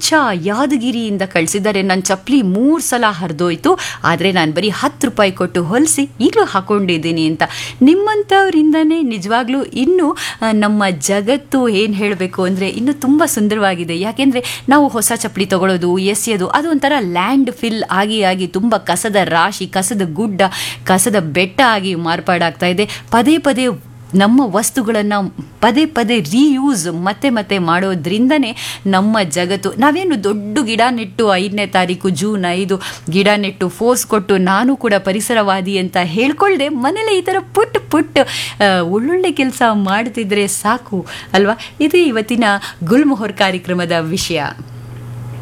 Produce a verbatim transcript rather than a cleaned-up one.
ಕಿಚ್ಚ ಯಾದಗಿರಿಯಿಂದ ಕಳಿಸಿದ್ದಾರೆ. ನನ್ನ ಚಪ್ಪಲಿ ಮೂರು ಸಲ ಹರಿದೋಯ್ತು, ಆದರೆ ನಾನು ಬರೀ ಹತ್ತು ರೂಪಾಯಿ ಕೊಟ್ಟು ಹೊಲಿಸಿ ಈಗಲೂ ಹಾಕೊಂಡಿದ್ದೀನಿ ಅಂತ. ನಿಮ್ಮಂಥವರಿಂದನೇ ನಿಜವಾಗ್ಲೂ ಇನ್ನೂ ನಮ್ಮ ಜಗತ್ತು ಏನು ಹೇಳಬೇಕು ಅಂದರೆ ಇನ್ನೂ ತುಂಬ ಸುಂದರವಾಗಿದೆ. ಯಾಕೆಂದರೆ ನಾವು ಹೊಸ ಚಪ್ಪಲಿ ತಗೊಳ್ಳೋದು, ಎಸೆಯೋದು, ಅದು ಒಂಥರ ಲ್ಯಾಂಡ್ ಫಿಲ್ ಆಗಿ ಆಗಿ ತುಂಬ ಕಸದ ರಾಶಿ, ಕಸದ ಗುಡ್ಡ, ಕಸದ ಬೆಟ್ಟ ಆಗಿ ಮಾರ್ಪಾಡಾಗ್ತಾ ಇದೆ. ಪದೇ ಪದೇ ನಮ್ಮ ವಸ್ತುಗಳನ್ನು ಪದೇ ಪದೇ ರೀಯೂಸ್ ಮತ್ತೆ ಮತ್ತೆ ಮಾಡೋದ್ರಿಂದನೇ ನಮ್ಮ ಜಗತ್ತು. ನಾವೇನು ದೊಡ್ಡ ಗಿಡ ನೆಟ್ಟು ಐದನೇ ತಾರೀಕು ಜೂನ್ ಐದು ಗಿಡ ನೆಟ್ಟು ಫೋರ್ಸ್ ಕೊಟ್ಟು ನಾನು ಕೂಡ ಪರಿಸರವಾದಿ ಅಂತ ಹೇಳ್ಕೊಳ್ದೆ ಮನೇಲಿ ಈ ಥರ ಪುಟ್ ಪುಟ್ ಒಳ್ಳೊಳ್ಳೆ ಕೆಲಸ ಮಾಡ್ತಿದ್ರೆ ಸಾಕು ಅಲ್ವಾ? ಇದು ಇವತ್ತಿನ ಗುಲ್ಮೊಹರ್ ಕಾರ್ಯಕ್ರಮದ ವಿಷಯ.